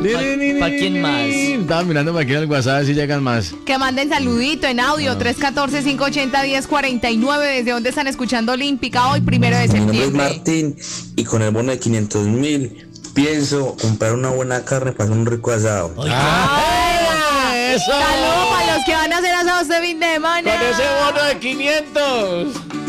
¿Para quién más? Estaba mirando para aquí en el WhatsApp si llegan más. Que manden saludito en audio 314-580-1049. ¿Desde dónde están escuchando Olímpica hoy, 1 de Mi nombre es septiembre? Martín y con el bono de 500.000 pienso comprar una buena carne para hacer un rico asado. ¡Eso! Saludos para los que van a hacer asados este fin de semana. Con ese bono de 500.